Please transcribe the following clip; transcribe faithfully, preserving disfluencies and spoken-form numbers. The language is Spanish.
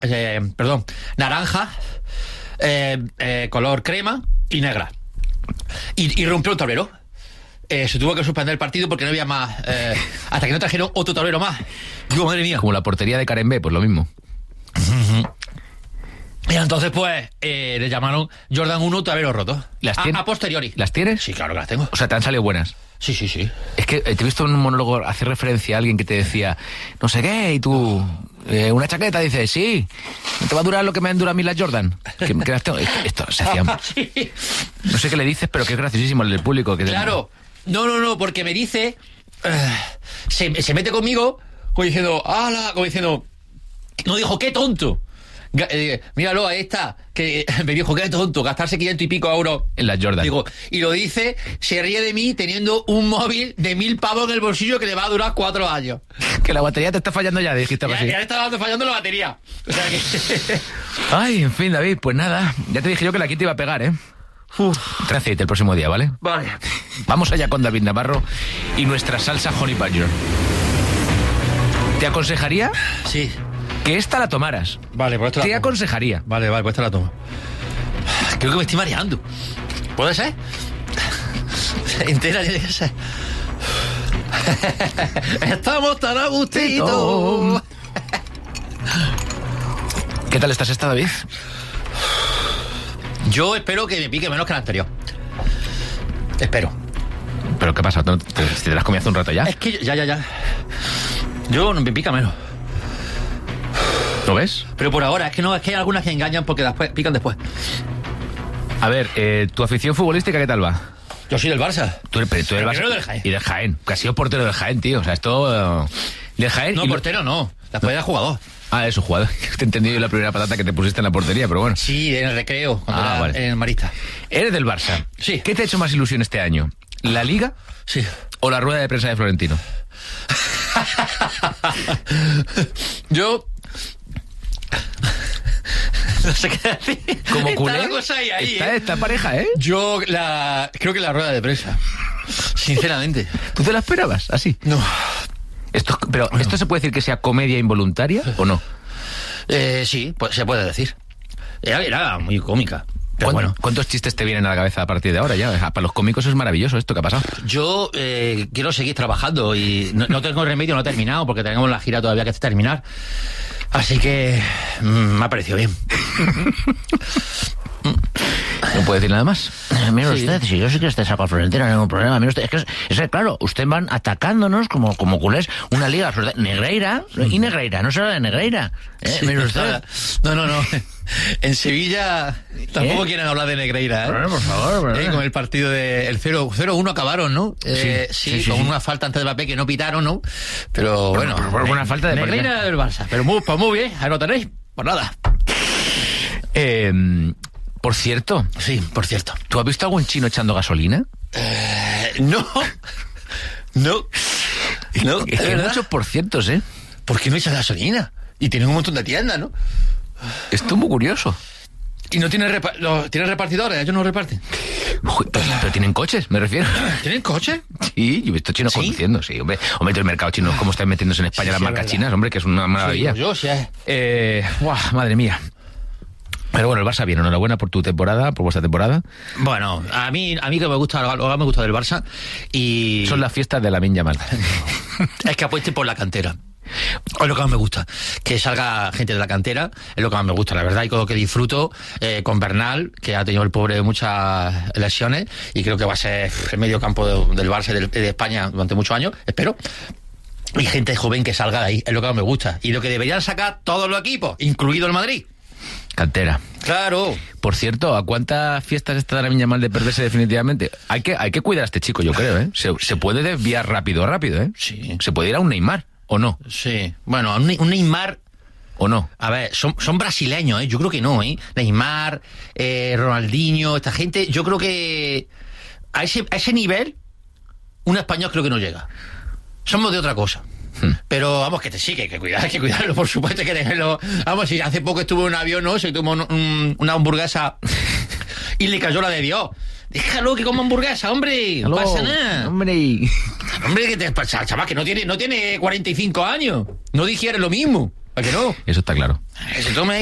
eh, perdón, naranja, eh, eh, color crema y negra. Y, y rompió el tablero. Eh, se tuvo que suspender el partido porque no había más, eh, hasta que no trajeron otro tablero más. Digo, madre mía. Como la portería de Karen B, pues lo mismo. Y entonces, pues, eh, le llamaron Jordan uno tablero roto. ¿Las a, tienes? a posteriori. ¿Las tienes? Sí, claro que las tengo. O sea, te han salido buenas. Sí, sí, sí. Es que eh, te he visto en un monólogo hacer referencia a alguien que te decía, no sé qué, y tú, eh, una chaqueta, dices, sí, ¿no te va a durar lo que me han durado a mí las Jordan? Que, que las tengo. Esto se hacía... Sí. No sé qué le dices, pero que es graciosísimo el del público. Que Claro. No, no, no, porque me dice, uh, se, se mete conmigo, como diciendo, ¡hala! Como diciendo, no dijo, ¡qué tonto! Ga- eh, míralo, ahí está, que me dijo, qué tonto, gastarse quinientos y pico euros en las Jordan. Digo, y lo dice, se ríe de mí teniendo un móvil de mil pavos en el bolsillo que le va a durar cuatro años. Que la batería te está fallando ya, dijiste algo Ya, así. ya le está dando fallando la batería. O sea que... Ay, en fin, David, pues nada, ya te dije yo que la Kitty iba a pegar, ¿eh? Uf. Trae aceite el próximo día, ¿vale? Vale. Vamos allá con David Navarro y nuestra salsa Honey Badger. Te aconsejaría Sí. que esta la tomaras. Vale, pues esto la Te tomo. aconsejaría. Vale, vale, pues esta la tomo. Creo que me estoy mareando. ¿Puede ser? Entera tiene que ser. Estamos tan a gustito. ¿Qué tal estás esta, David? Yo espero que me pique menos que la anterior. Espero. ¿Pero qué pasa? ¿Te, te, te las comí hace un rato ya? Es que ya, ya, ya. Yo me pica menos. ¿Lo ves? Pero por ahora, es que no, es que hay algunas que engañan porque después pican después. A ver, eh, ¿tu afición futbolística qué tal va? Yo soy del Barça. Tú eres, pero tú eres Portero Barça- del Jaén. Y del Jaén. Que has sido portero del Jaén, tío. O sea, esto... eh, del Jaén... No, y lo- portero no. Después era jugador. Ah, eso, jugador. Te he entendido la primera patata que te pusiste en la portería, pero bueno. Sí, en el recreo, cuando Ah, era vale. en el Marista. Eres del Barça. Sí. ¿Qué te ha hecho más ilusión este año? ¿La Liga Sí. o la rueda de prensa de Florentino? Yo... No sé qué decir. Como Está culé, la cosa ahí, ahí, está ¿eh? esta pareja, ¿eh? Yo la... creo que la rueda de prensa. Sinceramente. ¿Tú te la esperabas? Así. No. Esto, pero, ¿esto se puede decir que sea comedia involuntaria o no? Eh, sí, pues se puede decir. Era, era muy cómica. Pero ¿Cuán- bueno. ¿Cuántos chistes te vienen a la cabeza a partir de ahora ya? Para los cómicos es maravilloso esto que ha pasado. Yo eh, quiero seguir trabajando y no, no tengo remedio, no he terminado porque tenemos la gira todavía que terminar. Así que mm, me ha parecido bien. No puedo decir nada más. Eh, Mire Sí. usted, si yo sí que esté saco al Florentino, no hay ningún problema. Mire usted, es que, es, es que, claro, usted van atacándonos como, como culés una liga absoluta. Negreira y Negreira, no se habla de Negreira. Eh, Sí, mire usted. No, no, no. En Sevilla tampoco ¿Eh? quieren hablar de Negreira, ¿eh? Bueno, por favor, ¿verdad? Eh, con el partido de el cero uno acabaron, ¿no? Eh, Sí, sí, sí, sí, con sí. una falta antes de Mbappé que no pitaron, ¿no? Pero bueno. por- por una falta de Negreira del Barça. Pero muy, pues muy bien, ahí lo tenéis. Pues nada. Eh, por cierto, Sí, por cierto. ¿tú has visto algún chino echando gasolina? Eh, no. No. No, Es es que hay verdad. muchos por cientos, ¿eh? ¿Por qué no echan gasolina? Y tienen un montón de tiendas, ¿no? Esto es muy curioso. Y no tienen, repa- los, tienen repartidores, ellos no reparten. Uy, pero, pero tienen coches, me refiero. ¿Tienen coche? Sí, yo he visto chinos ¿Sí? conduciendo, sí, hombre. Hombre, el mercado chino, cómo están metiéndose en España Sí, las sí, marcas es chinas, verdad. hombre, que es una maravilla. Sí, yo, sí. es- Eh, buah, madre mía. Pero bueno, el Barça bien, enhorabuena por tu temporada, por vuestra temporada. Bueno, a mí, a mí que me gusta, lo que me gusta del Barça y Son las fiestas de la Lamine Yamal. es que apueste por la cantera. Es lo que más me gusta. Que salga gente de la cantera, es lo que más me gusta, la verdad, y con lo que disfruto eh, con Bernal, que ha tenido el pobre muchas lesiones, y creo que va a ser el medio campo de- del Barça y del- de España durante muchos años, espero. Y gente joven que salga de ahí, es lo que más me gusta. Y lo que deberían sacar todos los equipos, incluido el Madrid. Cantera. Claro. Por cierto, ¿a cuántas fiestas está la Lamine Yamal de perderse definitivamente? Hay que, hay que cuidar a este chico, yo creo, ¿eh? Se, se puede desviar rápido, rápido, ¿eh? Sí. Se puede ir a un Neymar, ¿o no? Sí. Bueno, un, un Neymar... ¿O no? A ver, son, son brasileños, ¿eh? Yo creo que no, ¿eh? Neymar, eh, Ronaldinho, esta gente, yo creo que a ese, a ese nivel, un español creo que no llega. Somos de otra cosa. Hmm. Pero vamos, que te sí, que hay que cuidar, hay que cuidarlo, por supuesto, hay que tenerlo. Vamos, si hace poco estuvo en un avión, ¿no? Se tomó un- un- una hamburguesa y le cayó la de Dios. Déjalo que coma hamburguesa, hombre, no pasa nada. Hombre. Hombre, que te pasa, chaval, que no tiene, no tiene cuarenta y cinco años. No digiere lo mismo. ¿A que no? Eso está claro. Que se tome